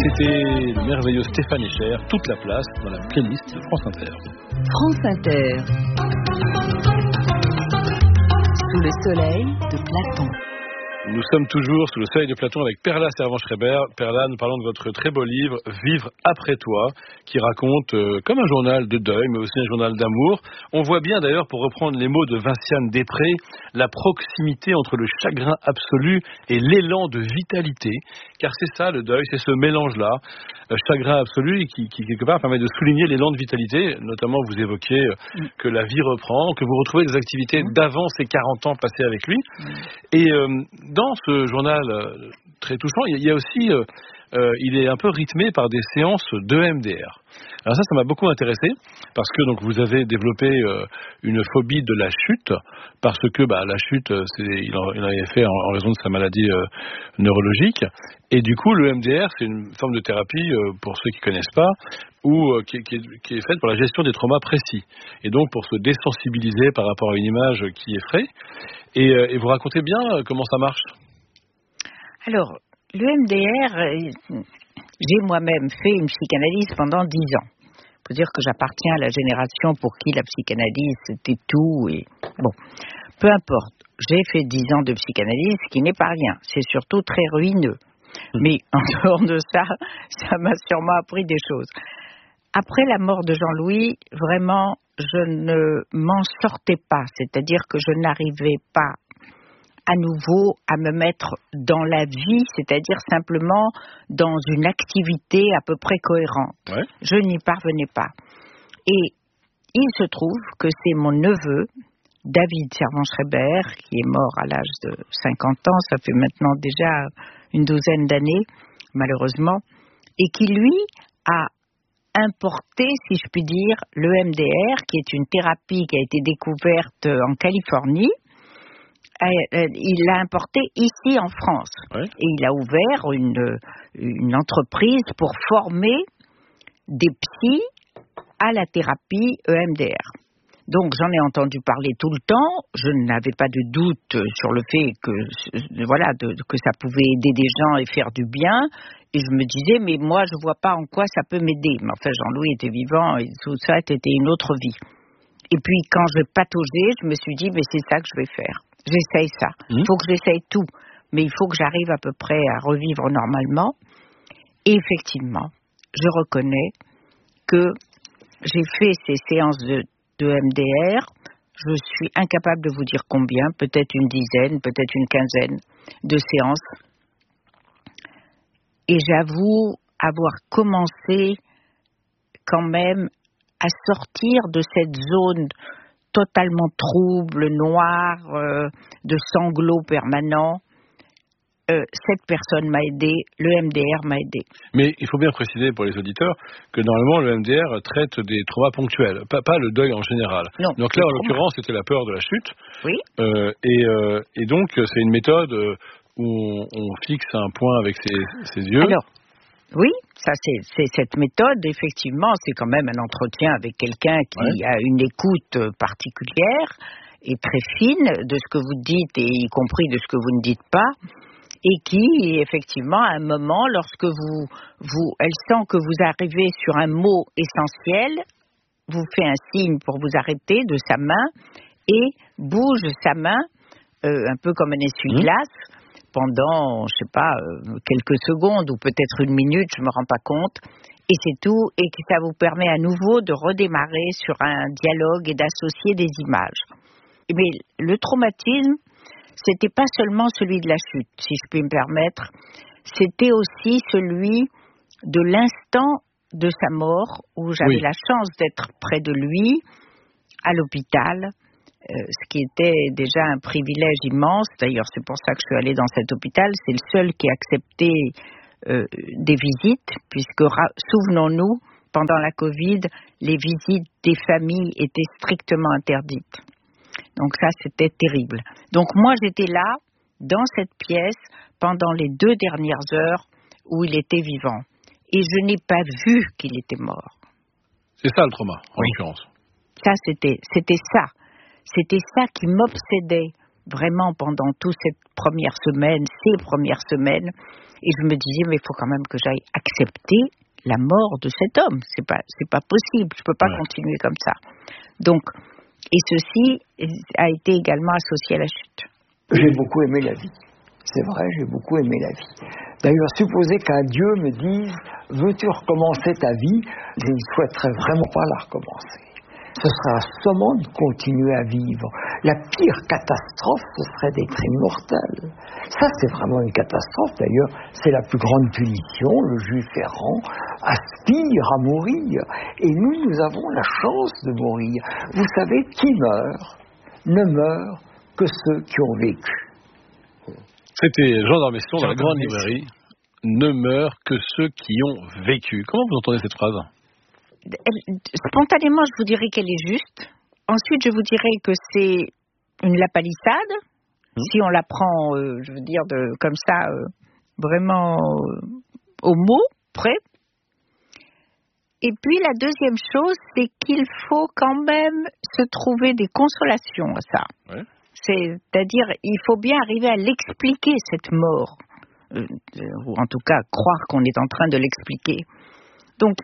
C'était le merveilleux Stéphane Echer, toute la place dans la playlist de France Inter. France Inter. Sous le soleil de Platon. Nous sommes toujours sous le soleil de Platon avec Perla Servan-Schreiber. Perla, nous parlons de votre très beau livre « Vivre après toi » qui raconte comme un journal de deuil, mais aussi un journal d'amour. On voit bien d'ailleurs, pour reprendre les mots de Vinciane Després, la proximité entre le chagrin absolu et l'élan de vitalité. Car c'est ça le deuil, c'est ce mélange-là, chagrin absolu qui quelque part permet de souligner l'élan de vitalité. Notamment, vous évoquiez que la vie reprend, que vous retrouvez des activités d'avant ces 40 ans passés avec lui. Et dans ce journal très touchant, il y a aussi, il est un peu rythmé par des séances d'EMDR. Alors ça m'a beaucoup intéressé, parce que donc vous avez développé une phobie de la chute, parce que la chute, il en avait fait en raison de sa maladie neurologique. Et du coup, le MDR, c'est une forme de thérapie, pour ceux qui ne connaissent pas, qui est faite pour la gestion des traumas précis. Et donc pour se désensibiliser par rapport à une image qui effraie. Et vous racontez bien comment ça marche. Alors, le MDR, j'ai moi-même fait une psychanalyse pendant 10 ans. Il faut dire que j'appartiens à la génération pour qui la psychanalyse, c'était tout. Et bon, peu importe. J'ai fait 10 ans de psychanalyse, ce qui n'est pas rien. C'est surtout très ruineux. Mais en dehors de ça, ça m'a sûrement appris des choses. Après la mort de Jean-Louis, vraiment, je ne m'en sortais pas. C'est-à-dire que je n'arrivais pas à nouveau à me mettre dans la vie, c'est-à-dire simplement dans une activité à peu près cohérente. Ouais. Je n'y parvenais pas. Et il se trouve que c'est mon neveu, David Servan-Schreiber, qui est mort à l'âge de 50 ans, ça fait maintenant déjà une douzaine d'années, malheureusement, et qui, lui, a importé, si je puis dire, le MDR, qui est une thérapie qui a été découverte en Californie. Il l'a importé ici en France. Ouais. Et il a ouvert une entreprise pour former des psys à la thérapie EMDR. Donc j'en ai entendu parler tout le temps. Je n'avais pas de doute sur le fait que ça pouvait aider des gens et faire du bien. Et je me disais, mais moi je vois pas en quoi ça peut m'aider. Mais enfin, Jean-Louis était vivant et tout ça était une autre vie. Et puis quand je pataugeais, je me suis dit, mais c'est ça que je vais faire. J'essaye ça. Il faut que j'essaye tout. Mais il faut que j'arrive à peu près à revivre normalement. Et effectivement, je reconnais que j'ai fait ces séances de MDR. Je suis incapable de vous dire combien, peut-être une dizaine, peut-être une quinzaine de séances. Et j'avoue avoir commencé quand même à sortir de cette zone totalement trouble, noir, de sanglots permanents. Cette personne m'a aidé, le MDR m'a aidé. Mais il faut bien préciser pour les auditeurs que normalement le MDR traite des traumas ponctuels, pas le deuil en général. Non, donc là, en l'occurrence, c'était la peur de la chute. Oui. Et donc, c'est une méthode où on fixe un point avec ses yeux. Alors, oui, ça c'est cette méthode, effectivement, c'est quand même un entretien avec quelqu'un qui a une écoute particulière et très fine de ce que vous dites, et y compris de ce que vous ne dites pas, et qui, effectivement, à un moment, lorsque elle sent que vous arrivez sur un mot essentiel, vous fait un signe pour vous arrêter de sa main et bouge sa main, un peu comme un essuie-glace, pendant, je sais pas, quelques secondes ou peut-être une minute, je me rends pas compte, et c'est tout, et que ça vous permet à nouveau de redémarrer sur un dialogue et d'associer des images. Mais le traumatisme, c'était pas seulement celui de la chute, si je puis me permettre, c'était aussi celui de l'instant de sa mort, où j'avais la chance d'être près de lui, à l'hôpital, ce qui était déjà un privilège immense. D'ailleurs, c'est pour ça que je suis allée dans cet hôpital. C'est le seul qui a accepté des visites, puisque, souvenons-nous, pendant la Covid, les visites des familles étaient strictement interdites. Donc ça, c'était terrible. Donc moi, j'étais là, dans cette pièce, pendant les 2 dernières heures où il était vivant. Et je n'ai pas vu qu'il était mort. C'est ça le trauma, en l'occurrence. Ça, c'était ça. C'était ça qui m'obsédait vraiment pendant toute ces premières semaines, et je me disais, mais il faut quand même que j'aille accepter la mort de cet homme. C'est pas possible, je peux pas continuer comme ça. Donc, et ceci a été également associé à la chute. J'ai beaucoup aimé la vie. C'est vrai, j'ai beaucoup aimé la vie. D'ailleurs, supposer qu'un Dieu me dise « Veux-tu recommencer ta vie ?» Je ne souhaiterais vraiment pas la recommencer. Ce serait assommant de continuer à vivre. La pire catastrophe, ce serait d'être immortel. Ça, c'est vraiment une catastrophe. D'ailleurs, c'est la plus grande punition. Le juif errant aspire à mourir. Et nous avons la chance de mourir. Vous savez, qui meurt ne meurt que ceux qui ont vécu. C'était Jean d'Ormesson dans la grande librairie. Ne meurent que ceux qui ont vécu. Comment vous entendez cette phrase ? Spontanément, je vous dirais qu'elle est juste. Ensuite, je vous dirais que c'est une lapalissade. Si on la prend, je veux dire, comme ça, vraiment au mot près. Et puis, la deuxième chose, c'est qu'il faut quand même se trouver des consolations à ça. Ouais. C'est-à-dire, il faut bien arriver à l'expliquer, cette mort. Ou en tout cas, croire qu'on est en train de l'expliquer. Donc,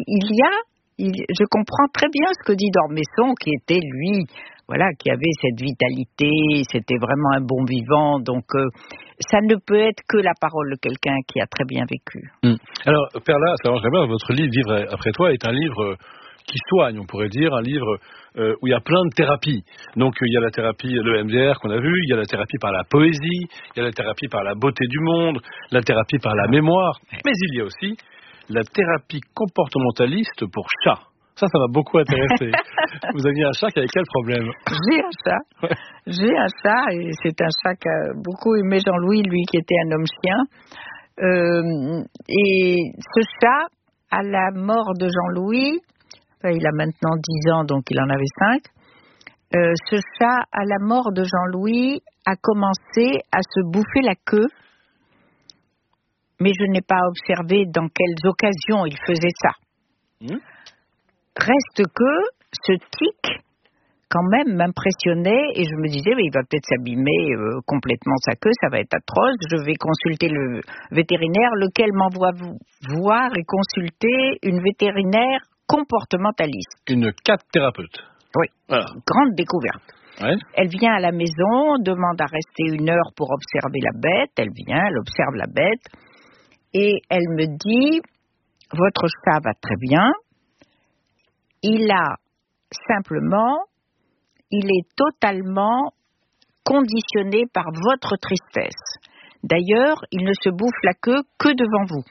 je comprends très bien ce que dit d'Ormesson, qui était, lui, voilà, qui avait cette vitalité, c'était vraiment un bon vivant. Donc, ça ne peut être que la parole de quelqu'un qui a très bien vécu. Alors, Perla, ça arrangerait bien, votre livre « Vivre après toi » est un livre qui soigne, on pourrait dire, un livre où il y a plein de thérapies. Donc, il y a la thérapie, le MDR qu'on a vu, il y a la thérapie par la poésie, il y a la thérapie par la beauté du monde, la thérapie par la mémoire, mais il y a aussi la thérapie comportementaliste pour chat. Ça va beaucoup intéresser. Vous aviez un chat qui avait quel problème ? J'ai un chat. Ouais. J'ai un chat, et c'est un chat qu'a beaucoup aimé Jean-Louis, lui qui était un homme-chien. Et ce chat, à la mort de Jean-Louis, il a maintenant 10 ans, donc il en avait 5. Ce chat, à la mort de Jean-Louis, a commencé à se bouffer la queue. Mais je n'ai pas observé dans quelles occasions il faisait ça. Reste que ce tic, quand même, m'impressionnait et je me disais, mais il va peut-être s'abîmer complètement sa queue, ça va être atroce. Je vais consulter le vétérinaire, lequel m'envoie voir et consulter une vétérinaire comportementaliste. Une cat-thérapeute. Oui, voilà. Grande découverte. Ouais. Elle vient à la maison, demande à rester 1 heure pour observer la bête. Elle vient, elle observe la bête. Et elle me dit, votre chat va très bien, il est totalement conditionné par votre tristesse. D'ailleurs, il ne se bouffe la queue que devant vous.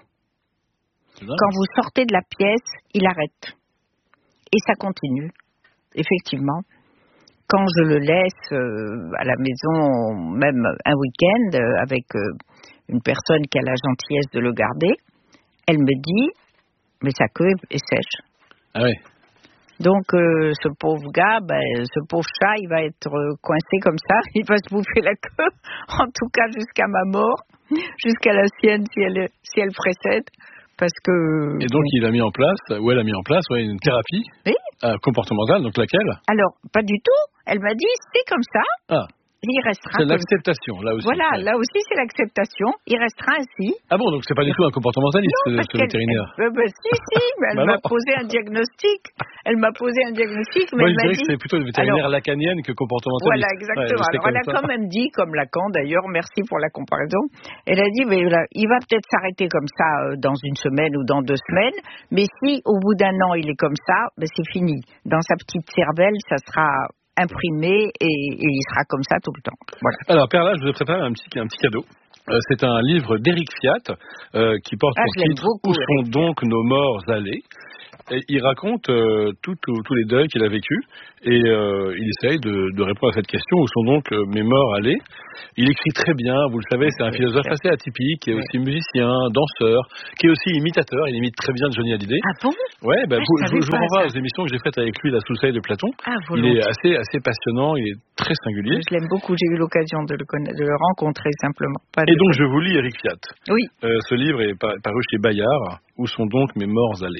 Quand vous sortez de la pièce, il arrête. Et ça continue, effectivement. Quand je le laisse à la maison, même un week-end, avec une personne qui a la gentillesse de le garder, elle me dit, mais sa queue est sèche. Ah oui. Donc, ce pauvre gars, ce pauvre chat, il va être coincé comme ça, il va se bouffer la queue, en tout cas jusqu'à ma mort, jusqu'à la sienne si elle précède. Parce que... Et donc, il a mis en place, ou elle a mis en place, une thérapie comportementale, donc laquelle ? Alors, pas du tout. Elle m'a dit, c'est comme ça. Ah. Il restera. C'est l'acceptation, là aussi. Voilà, là aussi, c'est l'acceptation. Il restera ainsi. Ah bon, donc c'est pas du tout un comportementaliste, ce vétérinaire. Si, mais elle m'a posé un diagnostic. Mais moi, elle m'a dit... que c'est plutôt une vétérinaire lacanienne que comportementaliste. Voilà, exactement. Alors, elle a quand même dit, comme Lacan d'ailleurs, merci pour la comparaison, elle a dit, mais là, il va peut-être s'arrêter comme ça dans 1 semaine ou dans 2 semaines, mais si au bout d'1 an, il est comme ça, c'est fini. Dans sa petite cervelle, ça sera imprimé et il sera comme ça tout le temps. Voilà. Alors, Perla, je vous ai préparé un petit cadeau. C'est un livre d'Éric Fiat qui porte pour titre « Où sont donc nos morts allés ?» Et il raconte tous les deuils qu'il a vécus et il essaye de répondre à cette question, où sont donc mes morts allés. Il écrit très bien, vous le savez, c'est un philosophe assez atypique, qui est aussi musicien, danseur, qui est aussi imitateur, il imite très bien Johnny Hallyday. Ah bon ? Ouais, je vous renvoie aux émissions que j'ai faites avec lui, sous le soleil de Platon. Il est assez passionnant, il est très singulier. Je l'aime beaucoup, j'ai eu l'occasion de le rencontrer simplement. Et donc je vous lis Éric Fiat. Oui. Ce livre est paru chez Bayard, Où sont donc mes morts allés ?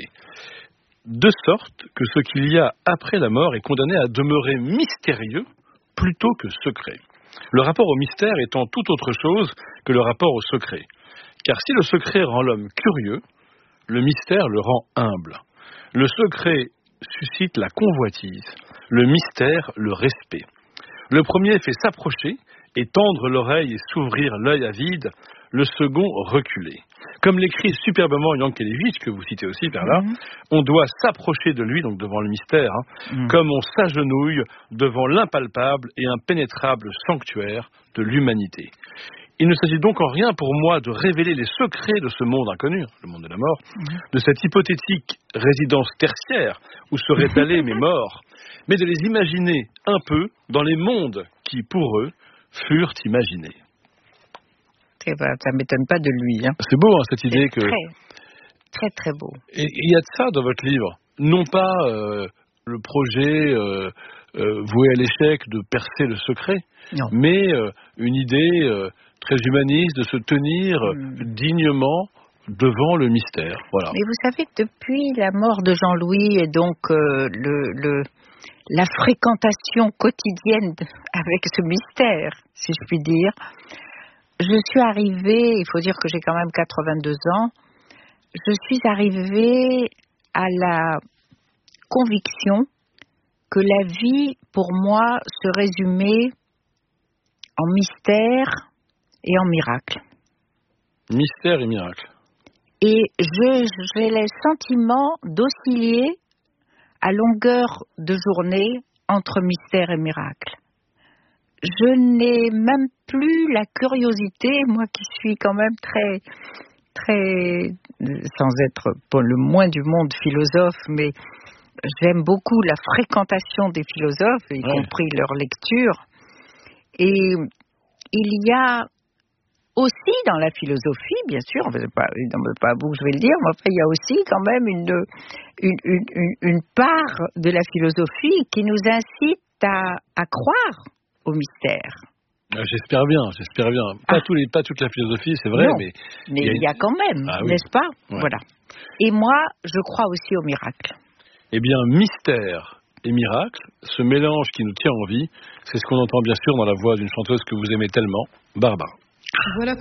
De sorte que ce qu'il y a après la mort est condamné à demeurer mystérieux plutôt que secret. Le rapport au mystère étant tout autre chose que le rapport au secret. Car si le secret rend l'homme curieux, le mystère le rend humble. Le secret suscite la convoitise, le mystère le respect. Le premier fait s'approcher et tendre l'oreille et s'ouvrir l'œil avide, le second reculer. Comme l'écrit superbement Yankelevitch, que vous citez aussi par là, on doit s'approcher de lui, donc devant le mystère, comme on s'agenouille devant l'impalpable et impénétrable sanctuaire de l'humanité. Il ne s'agit donc en rien pour moi de révéler les secrets de ce monde inconnu, le monde de la mort, de cette hypothétique résidence tertiaire où seraient allés mes morts, mais de les imaginer un peu dans les mondes qui, pour eux, furent imaginés. Ça ne m'étonne pas de lui. Hein. C'est beau, hein, cette idée que... Très, très beau. Et il y a de ça dans votre livre. Non pas le projet voué à l'échec de percer le secret, mais une idée très humaniste de se tenir dignement devant le mystère. Voilà. Mais vous savez, depuis la mort de Jean-Louis et donc la fréquentation quotidienne avec ce mystère, si je puis dire, je suis arrivée, il faut dire que j'ai quand même 82 ans, je suis arrivée à la conviction que la vie, pour moi, se résumait en mystère et en miracle. Mystère et miracle. Et j'ai le sentiment d'osciller à longueur de journée entre mystère et miracle. Je n'ai même plus la curiosité, moi qui suis quand même très, très, sans être pour le moins du monde philosophe, mais j'aime beaucoup la fréquentation des philosophes, y compris leur lecture. Et il y a aussi dans la philosophie, bien sûr, c'est pas à vous que je vais le dire, mais enfin, il y a aussi quand même une part de la philosophie qui nous incite à croire au mystère. J'espère bien. Pas toute la philosophie, c'est vrai, non, mais il y a quand même, n'est-ce pas ? Ouais. Voilà. Et moi, je crois aussi au miracle. Eh bien, mystère et miracle, ce mélange qui nous tient en vie, c'est ce qu'on entend bien sûr dans la voix d'une chanteuse que vous aimez tellement, Barbara. Voilà.